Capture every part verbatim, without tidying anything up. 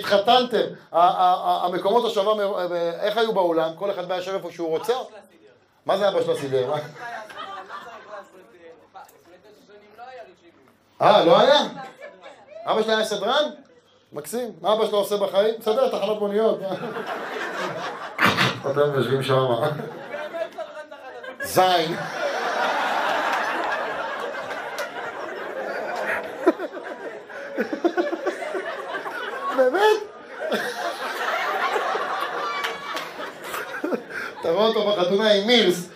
התחתנתם, המקומות השווה, איך היו באולם? כל אחד בא ישר איפה שהוא רוצה? מה זה אבא של הסידר? אה, לא היה? אבא שלי היה סדרן? מקסים. מה אבא שלו עושה בחיים? מסדר, תחנות מוניות. אתם יושבים שם. זין. באמת? תראו אותו בחתונה עם מילס.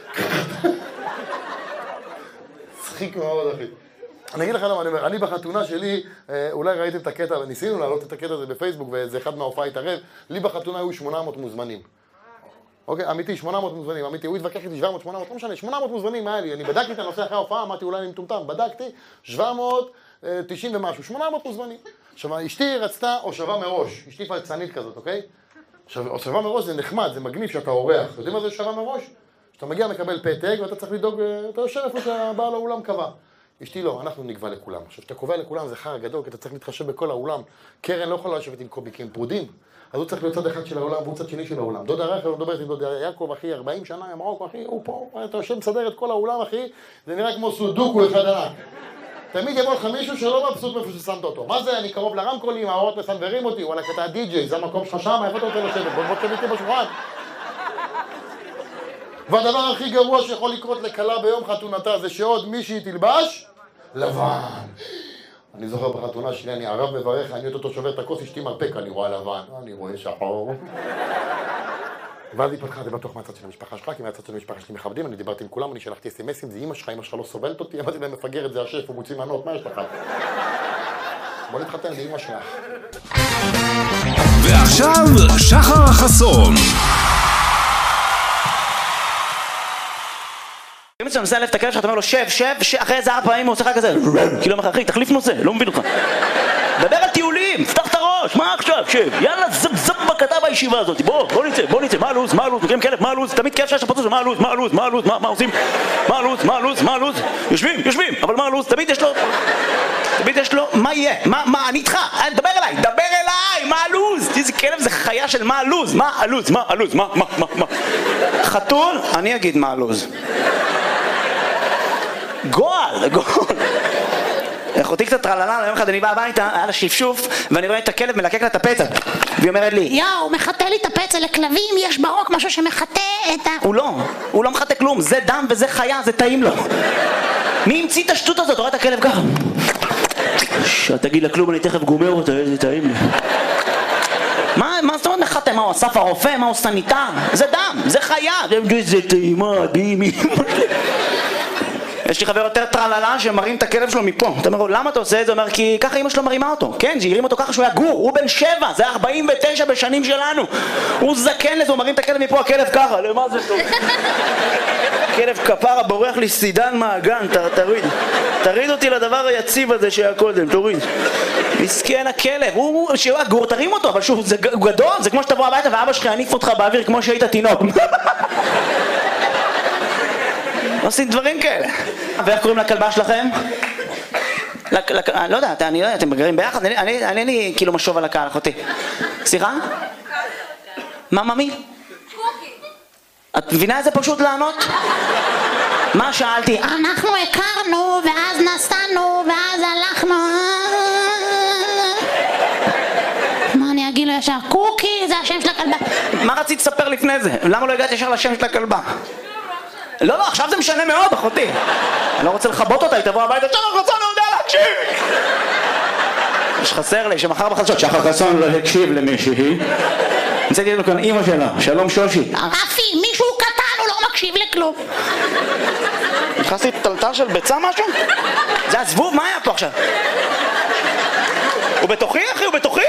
צחיק מאוד, אחי. אני אגיד לך למה אני אומר, אני בחתונה שלי, אולי ראיתם את הקטע, וניסינו להעלות את הקטע הזה בפייסבוק, וזה אחד מההופעה התערב, לי בחתונה היו שמונה מאות מוזמנים. אוקיי, אמיתי, שמונה מאות מוזמנים, אמיתי, הוא התווכח איתי שבע מאות, שמונה מאות, לא משנה, שמונה מאות מוזמנים היה לי, אני בדקתי את הנושא אחרי ההופעה, אמרתי אולי אני מטומטם, בדקתי, שבע מאות תשעים ומשהו, שמונה מאות מוזמנים. עכשיו, אשתי רצתה הושבה מראש, אשתי פלצנית כזאת, אוקיי? עכשיו, הושבה מראש זה נחמד, זה מגניב שאתה אורח, יודעים מה זה הושבה מראש? שאתה מגיע, מקבל פתק, ואתה צריך לדאוג, אתה יושב איפה שהבעל האולם קבע. אשתי לא, אנחנו נקבע לכולם. עכשיו, שאתה קובע לכולם זה חר גדול, כי אתה צריך להתחשב בכל האולם. קרן לא יכולה לשבת עם קוביקים פרודים, אז הוא צריך להיות צד אחד של האולם והוא צד שני של האולם. דודה רחל, הוא מדבר עם דודה יעקב, אחי, ארבעים שנה, ימרוק, אחי, הוא פה, אתה יושב מסדר את כל האולם, אחי, זה נראה כמו סודוקו אחד ענק. תמיד יבוא לך מישהו שלא מבסוט מאיפה ששמת אותו. מה זה? אני קרוב לרמקולים, האורות מסנברים אותי, וואלה, אתה די-ג'יי, זה המקום שלך שם, איפה אתה רוצה לשבת? בוא בוא תשב איתי בשולחן. והדבר הכי גרוע שיכול לקרות לקלה ביום חתונתה זה שעוד מישהי תלבש לבן. אני זוכר בחתונה שלי, אני ערב מברך, אני אותו שובר את הכוס, אשתי מרפק, אני רואה לבן, אני רואה שחור. ואז היא פתחה, זה בטוח מהצד של המשפחה שלך, כי מהצד של המשפחה שלי מכבדים, אני דיברתי עם כולם, אני שלחתי אס-אם-אסים, זה אמא שלך, אמא שלך לא סובלת אותי, אמרתי להם מפגר את זה השף, הוא מוציא מנות, מה יש לך? בוא נתחתן, זה אמא שלך. ועכשיו, שחר חסון. אם אתה מנסה להלף את הכלב שלך, אתה אומר לו שב, שב, אחרי איזה ארבע פעמים הוא עושה לך כזה כאילו אומר לך, אחי, תחליף נושא, לא מבין אותך. דבר על טיולים, פתח את הראש, מה עכשיו, שב, יאללה, זב זב בקטע בישיבה הזאת, בוא, בוא נצא, בוא נצא, מה הלו"ז, מה הלו"ז, מכירים כלב, מה הלו"ז, תמיד כיף שיש לפוצץ, מה הלו"ז, מה הלו"ז, מה הלו"ז, מה עושים, מה הלו"ז, מה הלו"ז, מה הלו"ז, יושבים, יושבים, אבל מה הלו"ז, תמיד יש לו, תמיד יש לו, מה יהיה, מה, מה, אני איתך, דבר אליי, דבר אליי, מה הלו"ז, איזה כלב זה חיה של מה הלו"ז, מה הלו"ז, מה הלו"ז, מה, מה, מה, מה, חתול, אני אגיד מה הלו"ז. גועל, גועל. אחותי קצת טרללה, יום אחד אני בא הביתה, היה לה שפשוף, ואני רואה את הכלב מלקק לה את הפצע. והיא אומרת לי, יאו, מחטא לי את הפצע לכלבים, יש ברוק משהו שמחטא את ה... הוא לא, הוא לא מחטא כלום, זה דם וזה חיה, זה טעים לו. מי המציא את השטות הזאת? רואה את הכלב ככה. תגיד לה כלום, אני תכף גומר אותה, איזה טעים לי. מה, מה זאת אומרת מחטא? מה הוא אסף הרופא? מה הוא סניטר? זה דם, זה חיה. זה טעימה, דימי. יש לי חבר יותר טרללה שמרים את הכלב שלו מפה. אתה אומר לו, למה אתה עושה את זה? הוא אומר, כי ככה אמא שלו מרימה אותו. כן, שהרים אותו ככה שהוא היה גור, הוא בן שבע, זה ארבעים ותשע בשנים שלנו. הוא זקן לזה, הוא מרים את הכלב מפה, הכלב ככה, למה זה טוב? הכלב כפרה בורח לי סידן מהגן, תוריד. תריד אותי לדבר היציב הזה שהיה קודם, תוריד. מסכן הכלב, הוא שהוא היה גור, תרים אותו, אבל שוב, זה גדול, זה כמו שתבוא הביתה ואבא שלך יניף אותך באוויר כמו שהיית תינוק. עושים דברים כאלה. ואיך קוראים לכלבה שלכם? לא יודע, אני לא יודע, אתם מגרים ביחד? אני לי כאילו משוב על הקהל, אחותי. סליחה? מה, ממי? קוקי. את מבינה איזה פשוט לענות? מה שאלתי? אנחנו הכרנו, ואז נסענו, ואז הלכנו. מה אני אגיד לו ישר? קוקי, זה השם של הכלבה. מה רצית לספר לפני זה? למה לא הגעת ישר לשם של הכלבה? לא, לא, עכשיו זה משנה מאוד, אחותי. אני לא רוצה לחבות אותה, היא תבוא הביתה, שחר חסון לא יודע להקשיב! יש חסר לי, שמחר בחדשות, שחר חסון לא הקשיב למישהי. נצאתי לנו כאן אימא שלה, שלום שושי. רפי, מישהו קטן, הוא לא מקשיב לכלום. נכנסתי טלטל של ביצה משהו? זה הזבוב, מה היה פה עכשיו? הוא בתוכי, אחי, הוא בתוכי?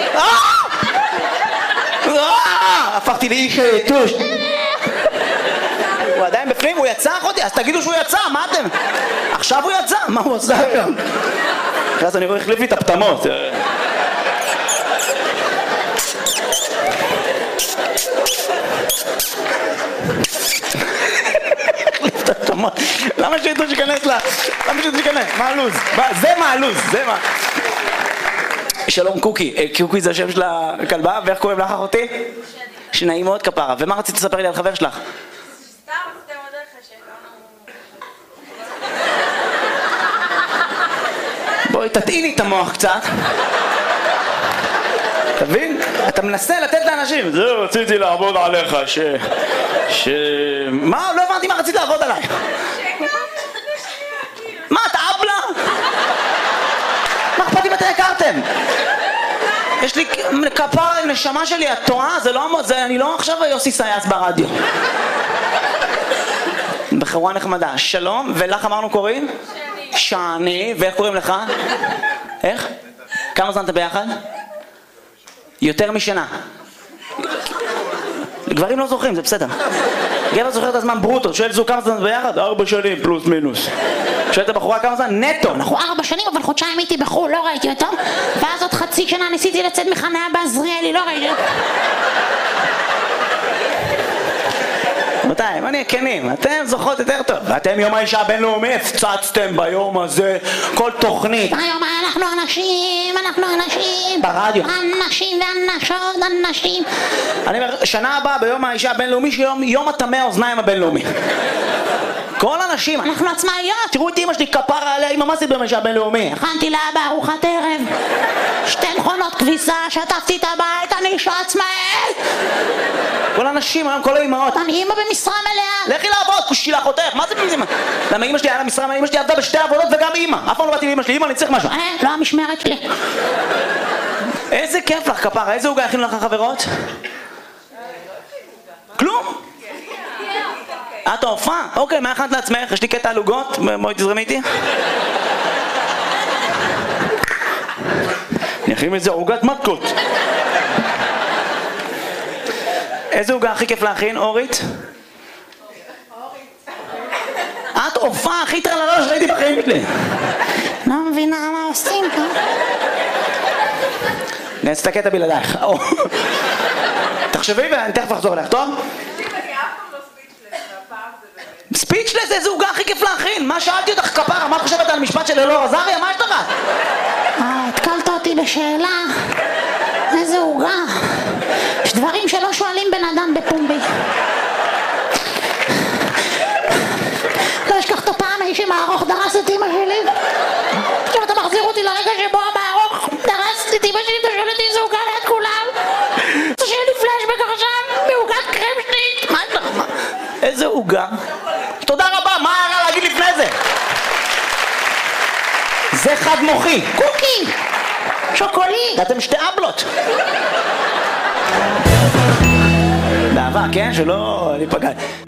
הפכתי לאיש היתוש. הוא עדיין בפנים, הוא יצא אחותי, אז תגידו שהוא יצא, מה אתם? עכשיו הוא יצא, מה הוא עושה היום? אז אני רואה, החליף לי את הפתמות. החליף את הפתמות. למה שיתו שכנס לה? למה שיתו שכנס? מה הלו"ז? זה מה הלו"ז, זה מה. שלום קוקי, אה, קוקי זה השם של הכלבה, ואיך קוראים לך אחותי? שנעים מאוד כפרה, ומה רצית לספר לי על חבר שלך? סתם, סתם עוד רכש שהגענו... בואי תטעיני את המוח קצת. תבין? אתה מנסה לתת לאנשים, זהו, רציתי לעבוד עליך, ש... ש... מה? לא הבנתי מה רצית לעבוד עליי. מה, אתה אבלה? מה אכפת אם אתם הכרתם? יש לי כפרה עם נשמה שלי, את טועה? זה לא... זה... אני לא עכשיו יוסי סייס ברדיו. בחורה נחמדה. שלום, ולך אמרנו קוראים? שני. שני, ואיך קוראים לך? איך? כמה זמן אתה ביחד? יותר משנה. גברים לא זוכרים, זה בסדר. גבר זוכר את הזמן ברוטו, שואל זו כמה זמן ביחד? ארבע שנים פלוס מינוס. שואל את הבחורה כמה זמן? נטו. אנחנו ארבע שנים, אבל חודשיים הייתי בחו"ל, לא ראיתי אותו. ואז עוד חצי שנה ניסיתי לצאת מחניה בעזריאלי, לא ראיתי אותו. מתי? מה נהיה כנים? אתם זוכרות יותר טוב. ואתם יום האישה הבינלאומי הפצצתם ביום הזה כל תוכנית. היום אנחנו אנשים, אנחנו אנשים. ברדיו. אנשים ואנשות, אנשים. אני אומר, שנה הבאה ביום האישה הבינלאומי שיום יום הטמא האוזניים הבינלאומי. כל הנשים, אנחנו עצמאיות. תראו את אמא שלי כפרה עליה, אמא מה עשית ביום האישה הבינלאומי? הכנתי לאבא ארוחת ערב. שתי מכונות כביסה, שטפתי את הבית, אני אישה עצמאית. כל הנשים היום, כל האמהות. אני אימא במשרה מלאה. לכי לעבוד, כושי אחותך, מה זה במשרה? למה אמא שלי היה לה משרה, אמא שלי עבדה בשתי עבודות וגם אמא. אף פעם לא באתי לאמא שלי, אמא אני צריך משהו. אה, לא המשמרת שלי. איזה כיף לך כפרה, איזה עוגה הכינו לך חברות? כלום? את ההופעה? אוקיי, מה הכנת לעצמך? יש לי קטע על עוגות, בואי תזרמי איתי. אני אכין איזה עוגת מתקות. איזה עוגה הכי כיף להכין, אורית? את הופעה הכי טרללה שראיתי בחיים שלי. לא מבינה מה עושים פה. אני אעשה את הקטע בלעדייך. תחשבי ואני תכף אחזור אליך, טוב? ספיצ'לס, איזה עוגה הכי כיף להכין? מה שאלתי אותך כפרה? מה את חושבת על משפט של אלאור עזריה? מה יש לך? אה, התקלת אותי בשאלה. איזה עוגה. יש דברים שלא שואלים בן אדם בפומבי. לא אשכח את הפעם האיש עם הארוך דרס את אמא שלי. עכשיו אתה מחזיר אותי לרגע שבו המארוך דרס את אמא שלי, אתה שואל אותי איזה עוגה ליד כולם. זה שיהיה לי פלשבק עכשיו בעוגת קרם שלי. מה יש לך? איזה עוגה? תודה רבה, מה היה להגיד לפני זה? זה חד מוחי. קוקי! שוקוליד! אתם שתי אבלות. באהבה, כן? שלא ניפגע.